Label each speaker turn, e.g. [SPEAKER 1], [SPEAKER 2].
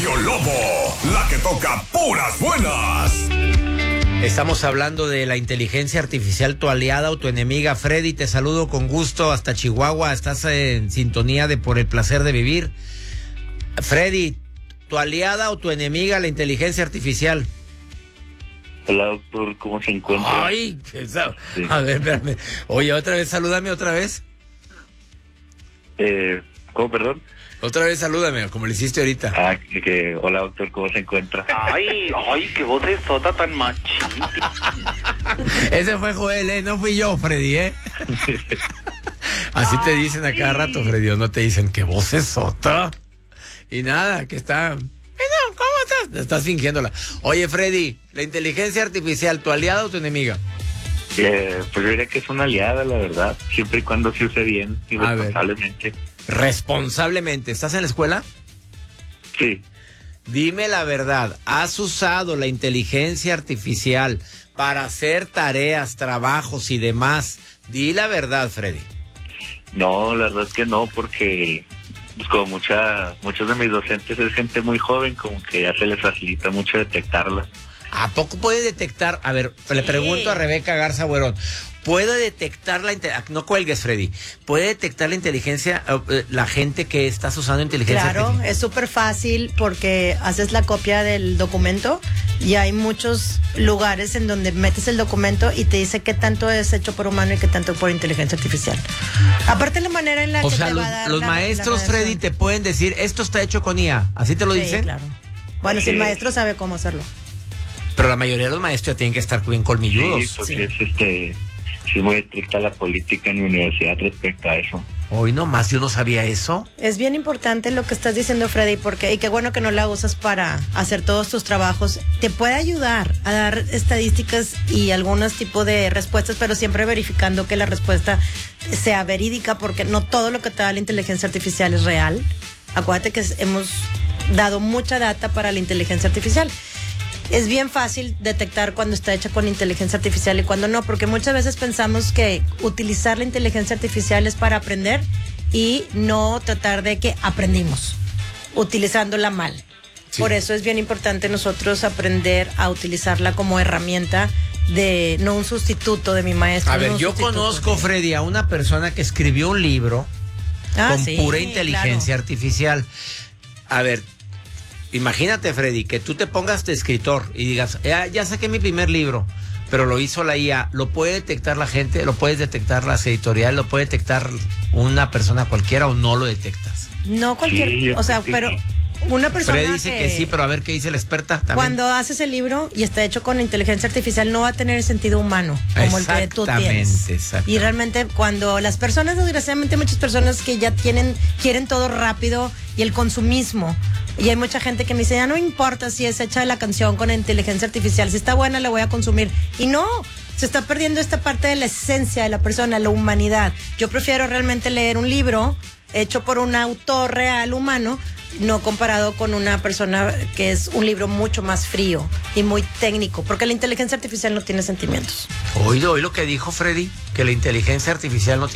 [SPEAKER 1] Radio Lobo, la que toca puras buenas.
[SPEAKER 2] Estamos hablando de la inteligencia artificial, tu aliada o tu enemiga. Freddy, te saludo con gusto hasta Chihuahua. Estás en sintonía de Por el Placer de Vivir. Freddy, ¿tu aliada o tu enemiga la inteligencia artificial?
[SPEAKER 3] Hola, doctor, ¿cómo se encuentra?
[SPEAKER 2] Ay, esa...
[SPEAKER 3] Sí.
[SPEAKER 2] A ver, espérame. Oye, otra vez, salúdame otra vez.
[SPEAKER 3] ¿Cómo, perdón?
[SPEAKER 2] Otra vez salúdame, como le hiciste ahorita.
[SPEAKER 3] Hola, doctor, ¿cómo se encuentra?
[SPEAKER 4] Ay, qué voz de sota tan machita.
[SPEAKER 2] Ese fue Joel, no fui yo, Freddy, Así te dicen a cada rato, Freddy, ¿o no te dicen qué voz es sota? Y nada, que está... Bueno, ¿cómo estás? Estás fingiéndola. Oye, Freddy, ¿la inteligencia artificial, tu aliada o tu enemiga?
[SPEAKER 3] Pues yo diría que es una aliada, la verdad, siempre y cuando se use bien y
[SPEAKER 2] A ver.
[SPEAKER 3] responsablemente.
[SPEAKER 2] Responsablemente. ¿Estás en la escuela?
[SPEAKER 3] Sí.
[SPEAKER 2] Dime la verdad, ¿has usado la inteligencia artificial para hacer tareas, trabajos y demás? Di la verdad, Freddy.
[SPEAKER 3] No, la verdad es que no, porque pues, como muchos de mis docentes es gente muy joven, como que ya se les facilita mucho detectarla.
[SPEAKER 2] ¿A poco puede detectar? A ver, le pregunto a Rebeca Garza Buerón. ¿Puede detectar no cuelgues, Freddy? ¿Puede detectar la inteligencia, la gente que estás usando inteligencia artificial?
[SPEAKER 5] Claro, es súper fácil porque haces la copia del documento y hay muchos lugares en donde metes el documento y te dice qué tanto es hecho por humano y qué tanto por inteligencia artificial. Aparte la manera en la que te va a dar
[SPEAKER 2] los maestros, Freddy, te pueden decir, esto está hecho con IA. ¿Así te lo dicen?
[SPEAKER 5] Sí, claro. Bueno, si el maestro sabe cómo hacerlo.
[SPEAKER 2] Pero la mayoría de los maestros tienen que estar bien colmilludos.
[SPEAKER 3] Sí, porque sí es muy estricta la política en mi universidad respecto a eso.
[SPEAKER 2] Hoy nomás, yo no sabía eso.
[SPEAKER 5] Es bien importante lo que estás diciendo, Freddy, y qué bueno que no la usas para hacer todos tus trabajos. Te puede ayudar a dar estadísticas y algunos tipos de respuestas, pero siempre verificando que la respuesta sea verídica, porque no todo lo que te da la inteligencia artificial es real. Acuérdate que hemos dado mucha data para la inteligencia artificial. Es bien fácil detectar cuando está hecha con inteligencia artificial y cuando no, porque muchas veces pensamos que utilizar la inteligencia artificial es para aprender y no tratar de que aprendimos utilizándola mal. Sí. Por eso es bien importante nosotros aprender a utilizarla como herramienta, no un sustituto de mi maestro.
[SPEAKER 2] A ver, yo conozco, Freddy, a una persona que escribió un libro con pura inteligencia artificial. A ver, imagínate, Freddy, que tú te pongas de escritor y digas, ya saqué mi primer libro, pero lo hizo la IA. ¿Lo puede detectar la gente? ¿Lo puedes detectar las editoriales? ¿Lo puede detectar una persona cualquiera o no lo detectas?
[SPEAKER 5] No cualquier,
[SPEAKER 3] sí,
[SPEAKER 5] pero una persona
[SPEAKER 2] Freddy dice que sí, pero a ver qué dice la experta también.
[SPEAKER 5] Cuando haces el libro y está hecho con inteligencia artificial no va a tener el sentido humano como el que tú tienes. Y realmente cuando las personas, desgraciadamente muchas personas que ya quieren todo rápido y el consumismo. Y hay mucha gente que me dice, ya no importa si es hecha la canción con inteligencia artificial, si está buena la voy a consumir. Y no, se está perdiendo esta parte de la esencia de la persona, la humanidad. Yo prefiero realmente leer un libro hecho por un autor real, humano, no comparado con una persona que es un libro mucho más frío y muy técnico, porque la inteligencia artificial no tiene sentimientos.
[SPEAKER 2] Oí lo que dijo Freddy, que la inteligencia artificial no tiene